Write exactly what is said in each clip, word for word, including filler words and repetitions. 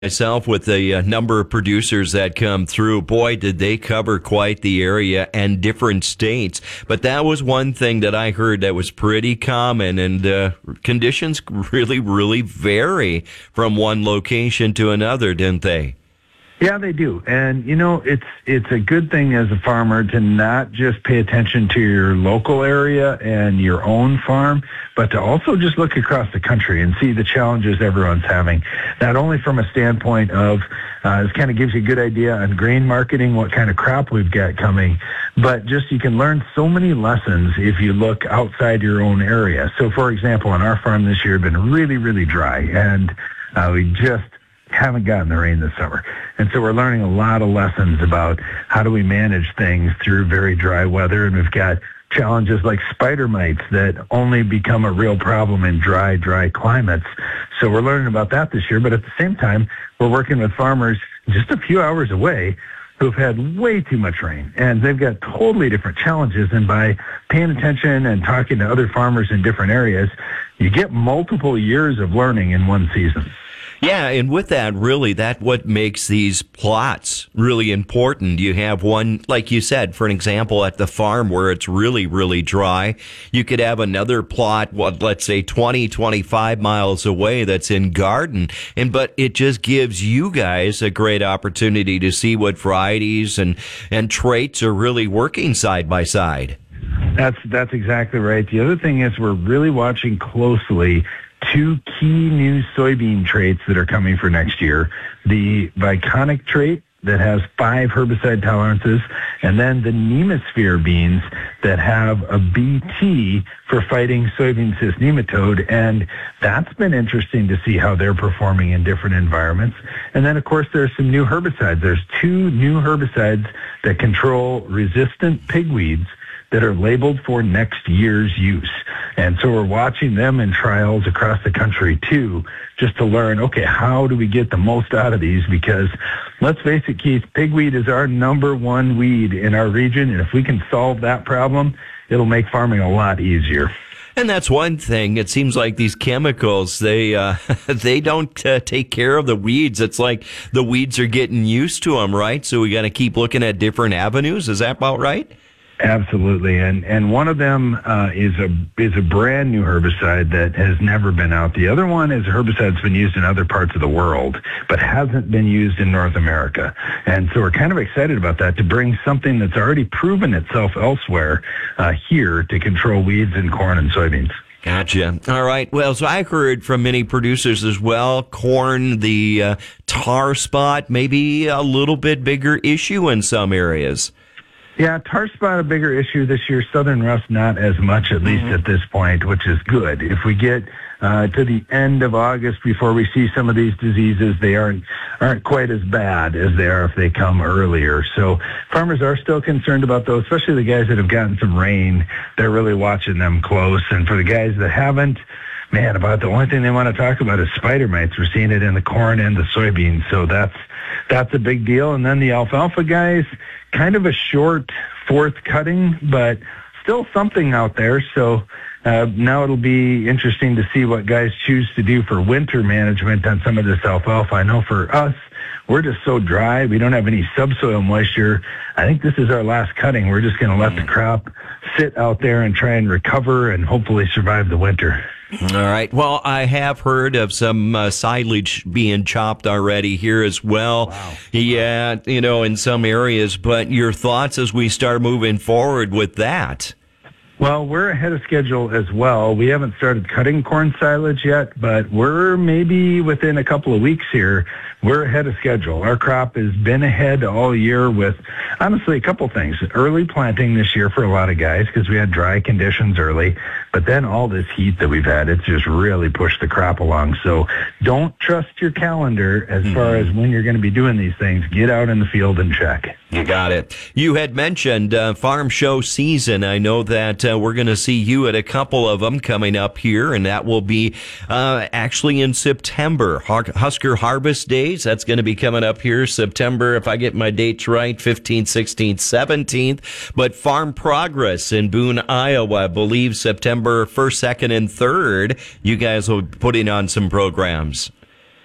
Myself with the uh, number of producers that come through, boy, did they cover quite the area and different states. But that was one thing that I heard that was pretty common, and uh, conditions really, really vary from one location to another, didn't they? Yeah, they do. And, you know, it's it's a good thing as a farmer to not just pay attention to your local area and your own farm, but to also just look across the country and see the challenges everyone's having, not only from a standpoint of, uh, this kind of gives you a good idea on grain marketing, what kind of crop we've got coming, but just you can learn so many lessons if you look outside your own area. So, for example, on our farm this year, it's been really, really dry, and uh, we just haven't gotten the rain this summer. And so we're learning a lot of lessons about how do we manage things through very dry weather. And we've got challenges like spider mites that only become a real problem in dry, dry climates. So we're learning about that this year. But at the same time, we're working with farmers just a few hours away who've had way too much rain. And they've got totally different challenges. And by paying attention and talking to other farmers in different areas, you get multiple years of learning in one season. Yeah, and with that, really, that's what makes these plots really important. You have one, like you said, for an example, at the farm where it's really, really dry. You could have another plot, what, let's say twenty, twenty-five miles away that's in garden. And but it just gives you guys a great opportunity to see what varieties and, and traits are really working side by side. That's that's exactly right. The other thing is we're really watching closely two key new soybean traits that are coming for next year. The Viconic trait that has five herbicide tolerances, and then the Nemasphere beans that have a B T for fighting soybean cyst nematode. And that's been interesting to see how they're performing in different environments. And then, of course, there's some new herbicides. There's two new herbicides that control resistant pigweeds that are labeled for next year's use. And so we're watching them in trials across the country too, just to learn, okay, how do we get the most out of these? Because let's face it, Keith, pigweed is our number one weed in our region. And if we can solve that problem, it'll make farming a lot easier. And that's one thing. It seems like these chemicals, they uh, they don't uh, take care of the weeds. It's like the weeds are getting used to them, right? So we got to keep looking at different avenues. Is that about right? Absolutely, and and one of them uh, is a is a brand new herbicide that has never been out. The other one is a herbicide that's been used in other parts of the world, but hasn't been used in North America. And so we're kind of excited about that, to bring something that's already proven itself elsewhere uh, here to control weeds in corn and soybeans. Gotcha. All right. Well, so I heard from many producers as well, corn, the uh, tar spot, maybe a little bit bigger issue in some areas. Yeah, tar spot a bigger issue this year. Southern rust not as much, at least mm-hmm. at this point, which is good. If we get uh, to the end of August before we see some of these diseases, they aren't aren't quite as bad as they are if they come earlier. So farmers are still concerned about those, especially the guys that have gotten some rain. They're really watching them close. And for the guys that haven't, man, about the only thing they want to talk about is spider mites. We're seeing it in the corn and the soybeans, so that's that's a big deal. And then the alfalfa guys, kind of a short fourth cutting, but still something out there. So uh, now it'll be interesting to see what guys choose to do for winter management on some of this alfalfa. I know for us, we're just so dry. We don't have any subsoil moisture. I think this is our last cutting. We're just going to let the crop sit out there and try and recover and hopefully survive the winter. All right. Well, I have heard of some uh, silage being chopped already here as well. Wow. Yeah, you know, in some areas. But your thoughts as we start moving forward with that? Well, we're ahead of schedule as well. We haven't started cutting corn silage yet, but we're maybe within a couple of weeks here. We're ahead of schedule. Our crop has been ahead all year with, honestly, a couple things. Early planting this year for a lot of guys because we had dry conditions early, but then all this heat that we've had, it's just really pushed the crop along. So don't trust your calendar as mm-hmm. far as when you're going to be doing these things. Get out in the field and check. You got it. You had mentioned uh, farm show season. I know that uh, we're going to see you at a couple of them coming up here, and that will be uh, actually in September. Husker Harvest Days, that's going to be coming up here September, if I get my dates right, fifteenth, sixteenth, seventeenth. But Farm Progress in Boone, Iowa, I believe September first, second, and third. You guys will be putting on some programs.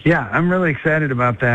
Yeah, I'm really excited about that.